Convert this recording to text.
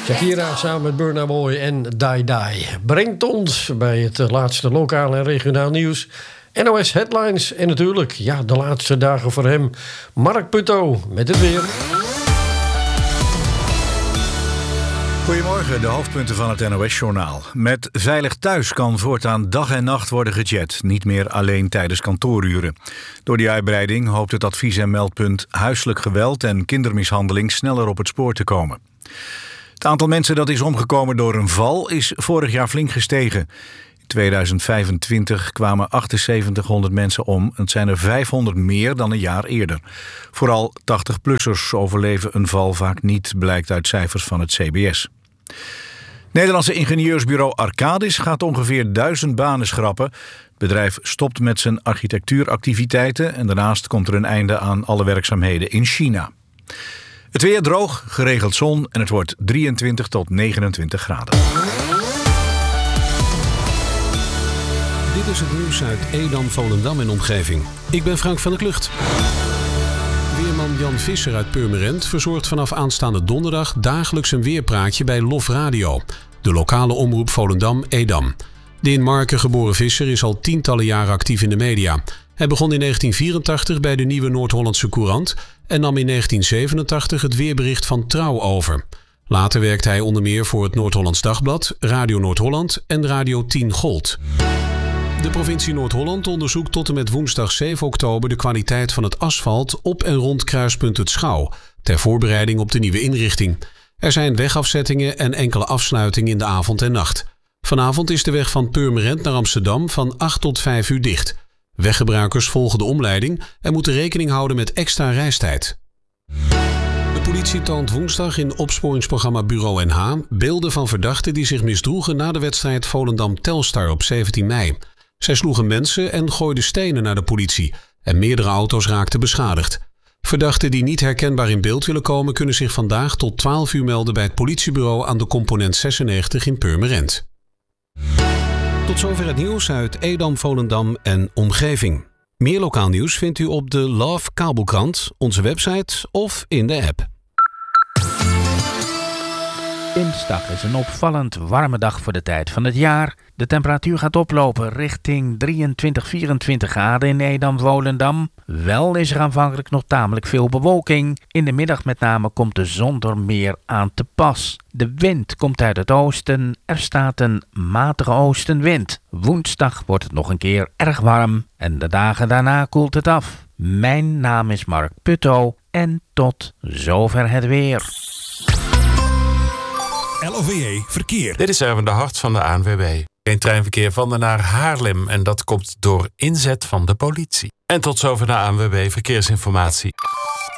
Shakira samen met Burna Boy en Die Die brengt ons bij het laatste lokaal en regionaal nieuws. NOS Headlines en natuurlijk, de laatste dagen voor hem. Mark Putto met het weer. Goedemorgen, de hoofdpunten van het NOS-journaal. Met Veilig Thuis kan voortaan dag en nacht worden gechat. Niet meer alleen tijdens kantooruren. Door die uitbreiding hoopt het advies- en meldpunt huiselijk geweld en kindermishandeling sneller op het spoor te komen. Het aantal mensen dat is omgekomen door een val is vorig jaar flink gestegen. In 2025 kwamen 7800 mensen om. Het zijn er 500 meer dan een jaar eerder. Vooral 80-plussers overleven een val vaak niet, blijkt uit cijfers van het CBS. Nederlandse ingenieursbureau Arcadis gaat ongeveer 1000 banen schrappen. Het bedrijf stopt met zijn architectuuractiviteiten en daarnaast komt er een einde aan alle werkzaamheden in China. Het weer droog, geregeld zon en het wordt 23 tot 29 graden. Dit is het nieuws uit Edam, Volendam en omgeving. Ik ben Frank van der Klucht. Weerman Jan Visser uit Purmerend verzorgt vanaf aanstaande donderdag dagelijks een weerpraatje bij LOF Radio, de lokale omroep Volendam-Edam. De in Marken geboren Visser is al tientallen jaren actief in de media. Hij begon in 1984 bij de Nieuwe Noord-Hollandse Courant en nam in 1987 het weerbericht van Trouw over. Later werkte hij onder meer voor het Noord-Hollands Dagblad, Radio Noord-Holland en Radio 10 Gold. De provincie Noord-Holland onderzoekt tot en met woensdag 7 oktober de kwaliteit van het asfalt op en rond kruispunt Het Schouw, ter voorbereiding op de nieuwe inrichting. Er zijn wegafzettingen en enkele afsluitingen in de avond en nacht. Vanavond is de weg van Purmerend naar Amsterdam van 8 tot 5 uur dicht. Weggebruikers volgen de omleiding en moeten rekening houden met extra reistijd. De politie toont woensdag in opsporingsprogramma Bureau NH beelden van verdachten die zich misdroegen na de wedstrijd Volendam-Telstar op 17 mei. Zij sloegen mensen en gooiden stenen naar de politie en meerdere auto's raakten beschadigd. Verdachten die niet herkenbaar in beeld willen komen kunnen zich vandaag tot 12 uur melden bij het politiebureau aan de component 96 in Purmerend. Tot zover het nieuws uit Edam, Volendam en omgeving. Meer lokaal nieuws vindt u op de Love Kabelkrant, onze website of in de app. Dinsdag is een opvallend warme dag voor de tijd van het jaar. De temperatuur gaat oplopen richting 23-24 graden in Edam-Volendam. Wel is er aanvankelijk nog tamelijk veel bewolking. In de middag met name komt de zon er meer aan te pas. De wind komt uit het oosten. Er staat een matige oostenwind. Woensdag wordt het nog een keer erg warm en de dagen daarna koelt het af. Mijn naam is Mark Putto en tot zover het weer. LOVE Verkeer. Dit is Erwin de Hart van de ANWB. Geen treinverkeer van en naar Haarlem en dat komt door inzet van de politie. En tot zover de ANWB Verkeersinformatie.